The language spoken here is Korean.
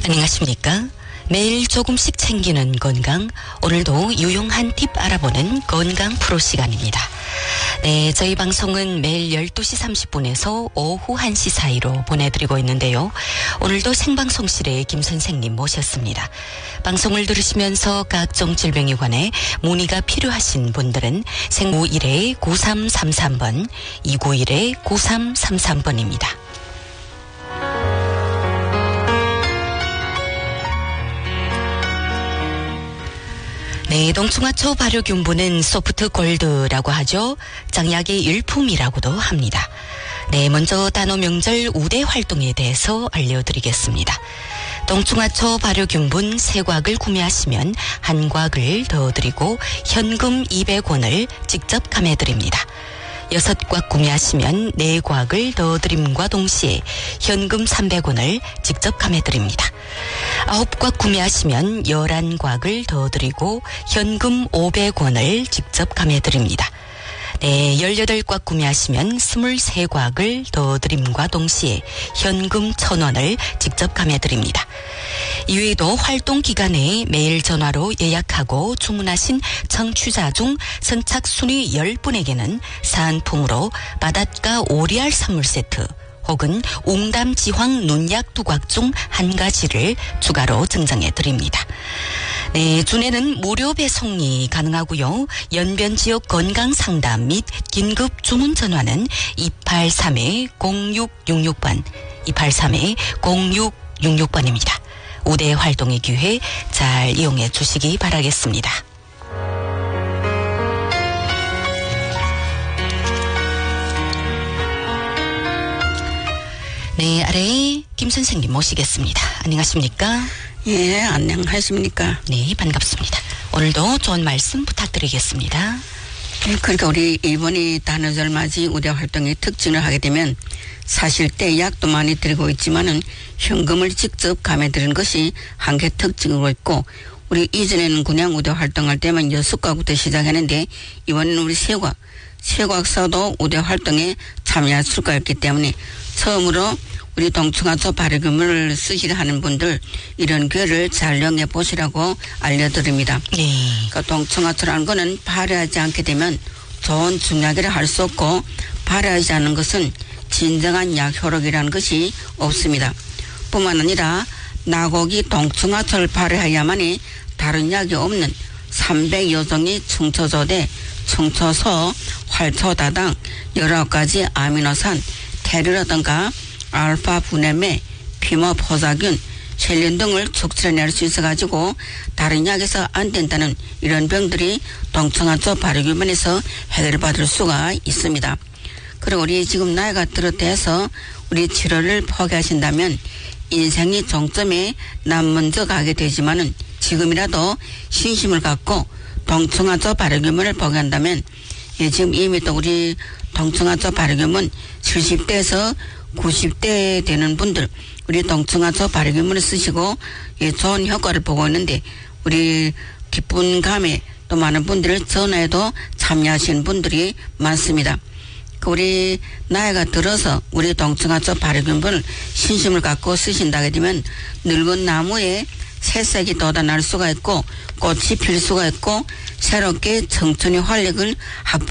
안녕하십니까? 매일 조금씩 챙기는 건강, 오늘도 유용한 팁 알아보는 건강 프로 시간입니다. 네, 저희 방송은 매일 12시 30분에서 오후 1시 사이로 보내드리고 있는데요. 오늘도 생방송실에 김 선생님 모셨습니다. 방송을 들으시면서 각종 질병에 관해 문의가 필요하신 분들은 291-9333번, 291-9333번입니다. 네, 동충하초 발효균분은 소프트 골드라고 하죠. 장약의 일품이라고도 합니다. 네, 먼저 단오 명절 우대 활동에 대해서 알려드리겠습니다. 동충하초 발효균분 3곽을 구매하시면 1곽을 더 드리고 현금 200원을 직접 감해드립니다. 6곽 구매하시면 4곽을 더 드림과 동시에 현금 300원을 직접 감해드립니다. 9곽 구매하시면 11곽을 더 드리고 현금 500원을 직접 감해드립니다. 네, 18곽 구매하시면 23곽을 더 드림과 동시에 현금 1,000원을 직접 감해드립니다. 이외에도 활동 기간에 매일 전화로 예약하고 주문하신 청취자 중 선착순위 10분에게는 사은품으로 바닷가 오리알 선물 세트 혹은 웅담지황 눈약 2곽 중 1가지를 추가로 증정해 드립니다. 네, 준에는 무료 배송이 가능하고요. 연변 지역 건강 상담 및 긴급 주문 전화는 283-0666번, 283-0666번입니다. 우대 활동의 기회 잘 이용해 주시기 바라겠습니다. 네, 아래 김 선생님 모시겠습니다. 안녕하십니까? 예, 안녕하십니까? 네, 반갑습니다. 오늘도 좋은 말씀 부탁드리겠습니다. 그러니까 우리 이번이 단오절 맞이 우대 활동의 특징을 하게 되면 사실 때 약도 많이 드리고 있지만은 현금을 직접 감해드리는 것이 한 개 특징으로 있고, 우리 이전에는 그냥 우대 활동할 때만 6곽부터 시작했는데 이번에는 우리 3곽서도 우대 활동에 참여할 수가 있기 때문에 처음으로 우리 동충하초 발효균분을 쓰시려 하는 분들 이런 기회를 잘 이용해 보시라고 알려드립니다. 네. 그러니까 동충하초라는 거는 발효하지 않게 되면 좋은 중약이라 할 수 없고, 발효하지 않는 것은 진정한 약 효력이라는 것이 없습니다. 뿐만 아니라 나곡이 동충하초를 발효해야만이 다른 약이 없는 300여 종이 충초조대, 충초소, 활초다당, 19가지 아미노산, 테르라든가 알파 분해매, 피모 포사균, 셀린 등을 축출해낼 수 있어가지고 다른 약에서 안 된다는 이런 병들이 동충하초 발효균분에서 해결을 받을 수가 있습니다. 그리고 우리 지금 나이가 들어대서 우리 치료를 포기하신다면 인생이 종점에 남 먼저 가게 되지만은 지금이라도 신심을 갖고 동충하초 발효균분을 포기한다면, 예, 지금 이미 또 우리 동충하초 발효균분 70대에서 90대 되는 분들 우리 동충하초 발효균분을 쓰시고, 예, 좋은 효과를 보고 있는데, 우리 기쁜 감에 또 많은 분들을 전화에도 참여하시는 분들이 많습니다. 우리 나이가 들어서 우리 동충하초 발효균분을 신심을 갖고 쓰신다게 되면 늙은 나무에 새싹이 돋아날 수가 있고 꽃이 필 수가 있고 새롭게 청춘의 활력을